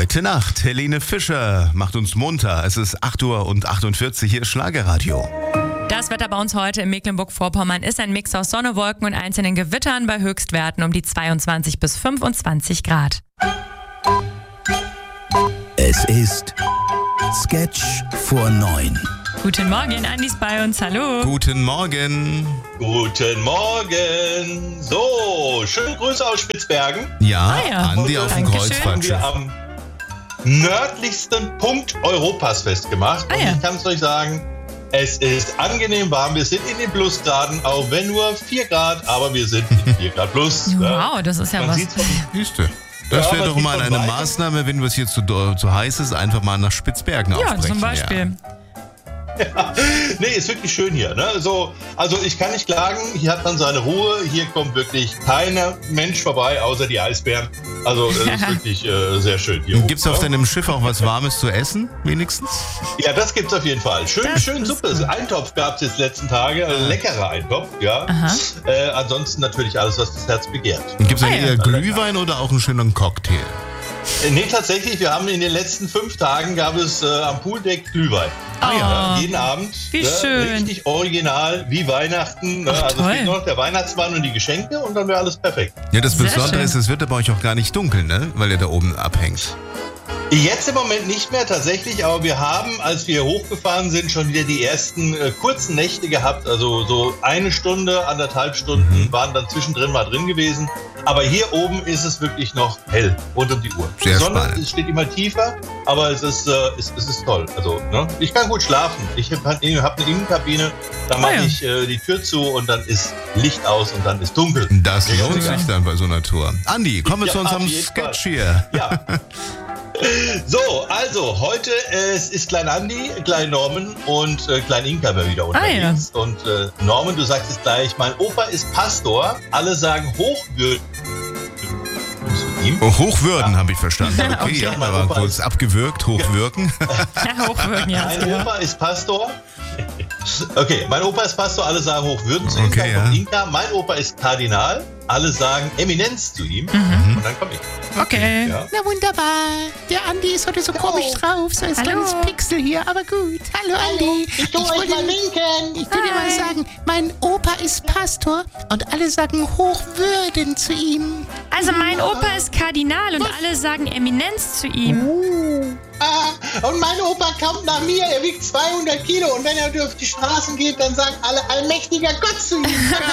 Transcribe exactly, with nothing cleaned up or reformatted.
Heute Nacht, Helene Fischer macht uns munter. Es ist acht Uhr und achtundvierzig, hier ist Schlagerradio. Das Wetter bei uns heute in Mecklenburg-Vorpommern ist ein Mix aus Sonne, Wolken und einzelnen Gewittern bei Höchstwerten um die zweiundzwanzig bis fünfundzwanzig Grad. Es ist Sketch vor neun. Guten Morgen, Andi ist bei uns, hallo. Guten Morgen. Guten Morgen. So, schöne Grüße aus Spitzbergen. Ja, Ah ja. Andi auf dem Dankeschön. Kreuzfahrtschiff. Wir am nördlichsten Punkt Europas festgemacht. Ah Und ja. ich kann es euch sagen, es ist angenehm warm. Wir sind in den Plusgraden, auch wenn nur vier Grad, aber wir sind in vier Grad plus. Wow, das ist ja Man was. sieht's von, Siehste. Das Ja, wäre man doch sieht mal von eine weitem. Maßnahme, wenn es hier zu, zu heiß ist, einfach mal nach Spitzbergen Ja, aufbrechen. zum Beispiel. nee, ist wirklich schön hier. Ne? So, also ich kann nicht klagen, hier hat man seine Ruhe. Hier kommt wirklich keiner Mensch vorbei, außer die Eisbären. Also es ist wirklich äh, sehr schön hier. Gibt es auf oben, ne? deinem Schiff auch was Warmes zu essen, wenigstens? Ja, das gibt's auf jeden Fall. Schön, Das schön ist Suppe. gut. Eintopf gab's jetzt letzten Tage. Ein leckerer Eintopf, ja. Aha. Äh, ansonsten natürlich alles, was das Herz begehrt. Gibt es Ah, denn ja. eher Glühwein oder auch einen schönen Cocktail? Äh, nee, tatsächlich, wir haben in den letzten fünf Tagen gab es äh, am Pooldeck Glühwein. Ah, ja. Jeden Abend. Wie ne, schön. Richtig original, wie Weihnachten. Ne? Ach, also toll. es fehlt nur noch der Weihnachtsmann und die Geschenke und dann wäre alles perfekt. Ja, das Sehr Besondere schön. ist, es wird bei euch auch gar nicht dunkel, ne? Weil ihr da oben abhängt. Jetzt im Moment nicht mehr tatsächlich, aber wir haben, als wir hochgefahren sind, schon wieder die ersten äh, kurzen Nächte gehabt. Also so eine Stunde, anderthalb Stunden Mhm. waren dann zwischendrin mal drin gewesen. Aber hier oben ist es wirklich noch hell, rund um die Uhr. Sehr die Sonne spannend. steht immer tiefer, aber es ist, äh, es, es ist toll. Also, ne? Ich kann gut schlafen. Ich habe hab eine Innenkabine, da mache Ah, ja. ich äh, die Tür zu und dann ist Licht aus und dann ist dunkel. Das Ja, lohnt ja. sich dann bei so einer Tour. Andi, kommen wir Ja, zu unserem auf jeden Sketch Fall. hier. Ja. So, also heute äh, es ist Klein Andi, Klein Norman und äh, Klein Inka mal wieder unterwegs. Und äh, Norman, du sagst es gleich, mein Opa ist Pastor. Alle sagen hochwürdig zu ihm. Oh, Hochwürden habe ich verstanden. Okay, Okay. ja, Mein aber Opa kurz ist- abgewürgt, hochwirken. Ja, hochwirken, ja. Mein Opa ist Pastor. Okay, mein Opa ist Pastor, alle sagen hochwürden zu ihm. Okay, Dann ja. kommt Inka, mein Opa ist Kardinal. Alle sagen Eminenz zu ihm. Mhm. Und dann komme ich. Okay. Ja. Na wunderbar. Der Andi ist heute so komisch drauf, so ein Hallo. kleines Pixel hier, aber gut. Hallo, Andi. Ich tu euch mal winken. Ich will dir mal Hi. sagen, mein Opa ist Pastor und alle sagen Hochwürden zu ihm. Also mein Opa ist Kardinal und alle sagen Eminenz zu ihm. Ah, und mein Opa kommt nach mir, er wiegt zweihundert Kilo und wenn er durch die Straßen geht, dann sagen alle allmächtiger Gott zu ihm.